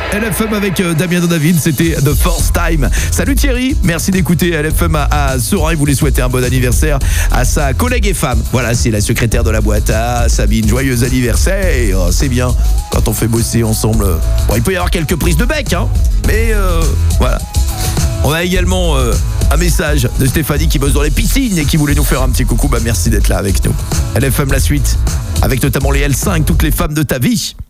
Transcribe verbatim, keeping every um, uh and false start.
L F M avec Damien David, c'était The First Time. Salut Thierry, merci d'écouter L F M à, à Seurin. Il voulait souhaiter un bon anniversaire à sa collègue et femme. Voilà, c'est la secrétaire de la boîte. Ah, Sabine, joyeux anniversaire. Oh, c'est bien quand on fait bosser ensemble. Bon, il peut y avoir quelques prises de bec, hein, mais euh, voilà. On a également euh, un message de Stéphanie qui bosse dans les piscines et qui voulait nous faire un petit coucou. Bah merci d'être là avec nous. L F M la suite, avec notamment les L cinq, toutes les femmes de ta vie.